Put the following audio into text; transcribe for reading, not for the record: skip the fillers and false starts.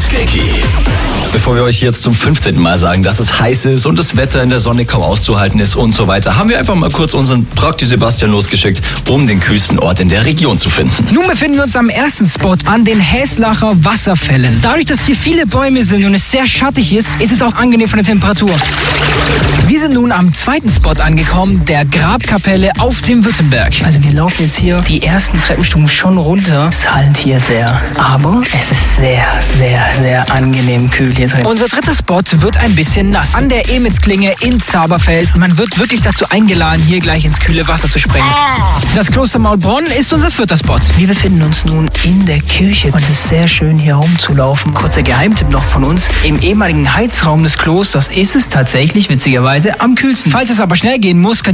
Skecki. Bevor wir euch jetzt zum 15. Mal sagen, dass es heiß ist und das Wetter in der Sonne kaum auszuhalten ist und so weiter, haben wir einfach mal kurz unseren Prakti Sebastian losgeschickt, um den kühlsten Ort in der Region zu finden. Nun befinden wir uns am ersten Spot an den Häslacher Wasserfällen. Dadurch, dass hier viele Bäume sind und es sehr schattig ist, ist es auch angenehm von der Temperatur. Wir sind nun am zweiten Spot angekommen, der Grabkapelle auf dem Württemberg. Also wir laufen jetzt hier die ersten Treppenstufen schon runter. Es halt hier sehr, aber es ist sehr, sehr, sehr angenehm kühl hier drin. Unser dritter Spot wird ein bisschen nass. An der Emitsklinge in Zaberfeld. Man wird wirklich dazu eingeladen, hier gleich ins kühle Wasser zu springen. Das Kloster Maulbronn ist unser vierter Spot. Wir befinden uns nun in der Kirche und es ist sehr schön hier rumzulaufen. Kurzer Geheimtipp noch von uns. Im ehemaligen Heizraum des Klosters ist es tatsächlich witzigerweise am kühlsten. Falls es aber schnell gehen muss,